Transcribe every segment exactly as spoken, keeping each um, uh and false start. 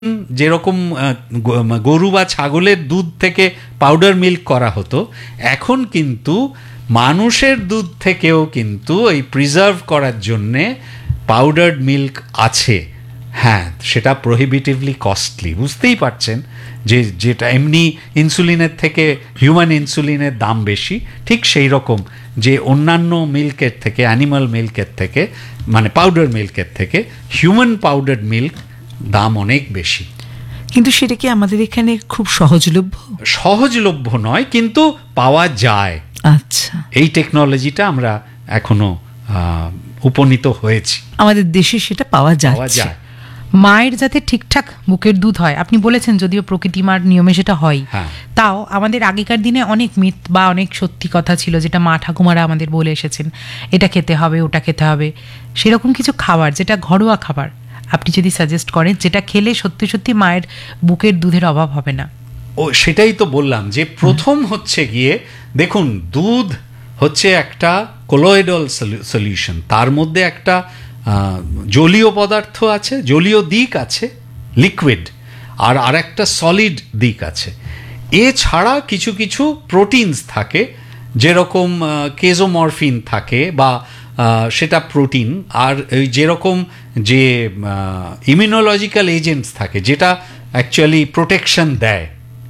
যেরকম গরু বা ছাগলের দুধ থেকে পাউডার মিল্ক করা হতো, এখন কিন্তু মানুষের দুধ থেকেও কিন্তু এই প্রিজার্ভ করার জন্যে পাউডার্ড মিল্ক আছে। হ্যাঁ, সেটা প্রোহিবিটিভলি কস্টলি, বুঝতেই পারছেন যে যেটা এমনি ইনসুলিনের থেকে হিউম্যান ইনসুলিনের দাম বেশি, ঠিক সেই রকম যে অন্যান্য মিল্কের থেকে, অ্যানিমাল মিল্কের থেকে, মানে পাউডার মিল্কের থেকে হিউম্যান পাউডার্ড মিল্ক দাম অনেক বেশি। কিন্তু সেটা কি আমাদের এখানে খুব সহজলভ্য? সহজলভ্য নয়, কিন্তু পাওয়া যায়। আচ্ছা, এই টেকনোলজিটা আমরা এখনো উপনীত হয়েছি, আমাদের দেশে সেটা পাওয়া যাচ্ছে। মায়ের যাতে ঠিকঠাক বুকের দুধ হয়, আপনি বলেছেন যদিও প্রকৃতি মার নিয়মে সেটা হয়, তাও আমাদের আগেকার দিনে অনেক মিথ বা অনেক সত্যি কথা ছিল যেটা মা ঠাকুমারা আমাদের বলে এসেছেন, এটা খেতে হবে ওটা খেতে হবে। সেরকম কিছু খাবার যেটা ঘরোয়া খাবার আপনি যদি সাজেস্ট করেন, যেটা খেলে সত্যি সত্যি মায়ের বুকের দুধের অভাব হবে না। ও সেটাই তো বললাম যে প্রথম হচ্ছে গিয়ে দেখুন, দুধ হচ্ছে একটা কোলয়েডাল সলিউশন, তার মধ্যে একটা জলীয় পদার্থ আছে, জলীয় দিক আছে লিকুইড, আর আর একটা সলিড দিক আছে। এছাড়া কিছু কিছু প্রোটিনস থাকে, যেরকম কেজোমরফিন থাকে বা সেটা প্রোটিন, আর ওই যেরকম যে ইমিউনোলজিক্যাল এজেন্টস থাকে যেটা অ্যাকচুয়ালি প্রোটেকশন দেয়।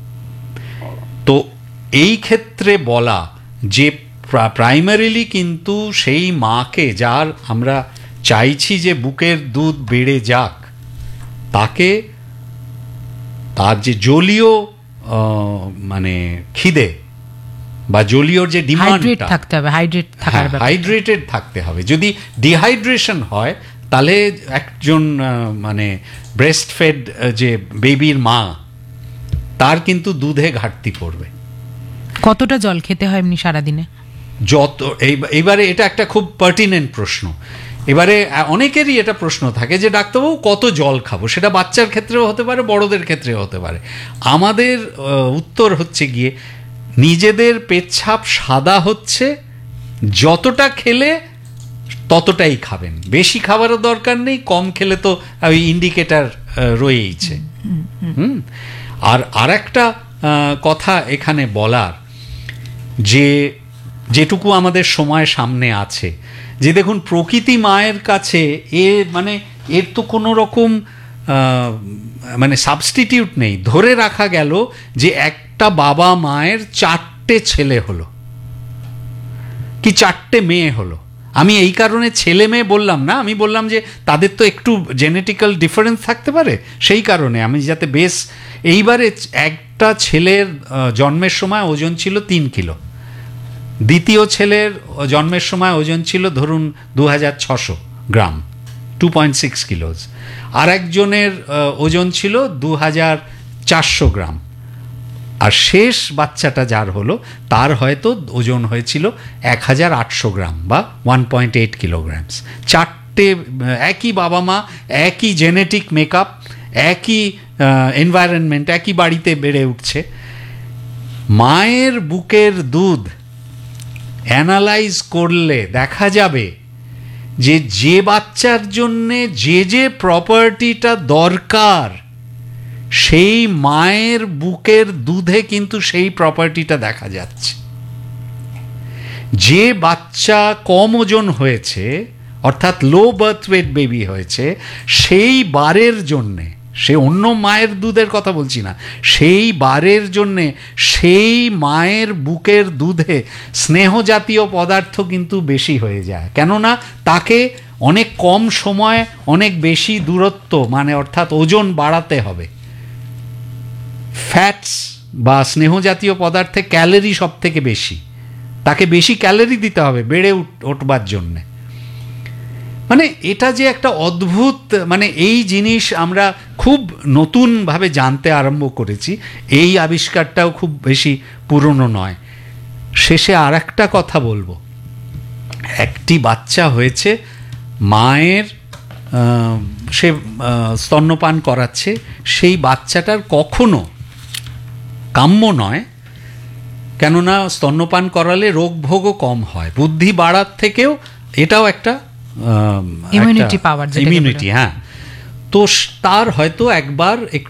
তো এই ক্ষেত্রে বলা যে প্রাইমারিলি কিন্তু সেই মাকে, যার আমরা চাইছি যে বুকের দুধ বেড়ে যাক, তাকে তার যে জলীয় মানে খিদে বা জলীয় যে ডিমান্ডটা থাকতে হবে, হাইড্রেট থাকার ব্যাপার, হাইড্রেটেড থাকতে হবে। যদি ডিহাইড্রেশন হয় তাহলে একজন মানে ব্রেস্ট ফেড যে বেবির মা, তার কিন্তু দুধে ঘাটতি পড়বে। কতটা জল খেতে হয় এমনি সারাদিনে? যত এইবারে এটা একটা খুব পার্টিনেন্ট প্রশ্ন। এবারে অনেকেরই এটা প্রশ্ন থাকে যে ডাক্তারবাবু কত জল খাবো, সেটা বাচ্চার ক্ষেত্রেও হতে পারে, বড়দের ক্ষেত্রেও হতে পারে। আমাদের উত্তর হচ্ছে গিয়ে নিজেদের পেচ্ছাপ সাদা হচ্ছে, যতটা খেলে ততটাই খাবেন, বেশি খাবারও দরকার নেই, কম খেলে তো ওই ইন্ডিকেটার রয়েইছে। হুম আর আর একটা কথা এখানে বলার, যে যেটুকু আমাদের সময় সামনে আছে, যে দেখুন প্রকৃতি মায়ের কাছে এ মানে এর তো কোনো রকম মানে সাবস্টিটিউট নেই। ধরে রাখা গেল যে একটা বাবা মায়ের চারটে ছেলে হলো কি চারটে মেয়ে হলো, আমি এই কারণে ছেলে মেয়ে বললাম না, আমি বললাম যে তাদের তো একটু জেনেটিক্যাল ডিফারেন্স থাকতে পারে, সেই কারণে আমি যাতে বেশ। এইবারে একটা ছেলের জন্মের সময় ওজন ছিল তিন কিলো, দ্বিতীয় ছেলের জন্মের সময় ওজন ছিল ধরুন দু হাজার ছশো গ্রাম, টু পয়েন্ট সিক্স কিলোজ, আর একজনের ওজন ছিল দু হাজার চারশো গ্রাম, আর শেষ বাচ্চাটা যার হলো তার হয়তো ওজন হয়েছিল এক হাজার আটশো গ্রাম বা ওয়ান পয়েন্ট এইট কিলোগ্রামস। চারটে একই বাবা মা, একই জেনেটিক মেকআপ, একই এনভায়রনমেন্ট, একই বাড়িতে বেড়ে উঠছে। মায়ের বুকের দুধ অ্যানালাইজ করলে দেখা যাবে যে যে বাচ্চার জন্যে যে যে প্রপার্টিটা দরকার, সেই মায়ের বুকের দুধে কিন্তু সেই প্রপার্টিটা দেখা যাচ্ছে। যে বাচ্চা কম ওজন হয়েছে, অর্থাৎ লো বার্থ ওয়েট বেবি হয়েছে, সেই বারের জন্যে, সে অন্য মায়ের দুধের কথা বলছি না, সেই বারের জন্যে সেই মায়ের বুকের দুধে স্নেহ জাতীয় পদার্থ কিন্তু বেশি হয়ে যায়। কেননা তাকে অনেক কম সময় অনেক বেশি দূরত্ব, মানে অর্থাৎ ওজন বাড়াতে হবে। ফ্যাটস বা স্নেহ জাতীয় পদার্থে ক্যালোরি সব থেকে বেশি, তাকে বেশি ক্যালোরি দিতে হবে বেড়ে উঠবার জন্যে। মানে এটা যে একটা অদ্ভুত, মানে এই জিনিস আমরা খুব নতুনভাবে জানতে আরম্ভ করেছি, এই আবিষ্কারটাও খুব বেশি পুরনো নয়। শেষে আর একটা কথা বলবো, একটি বাচ্চা হয়েছে, মায়ের সে স্তন্যপান করাচ্ছে, সেই বাচ্চাটার কখনো কাম্য নয়, কেননা স্তন্যপান করালে রোগ ভোগও কম হয়, বুদ্ধি বাড়ার থেকেও এটাও একটা ইমিউনিটি পাওয়ার, ইমিউনিটি। হ্যাঁ, তো তার হয়তো একবার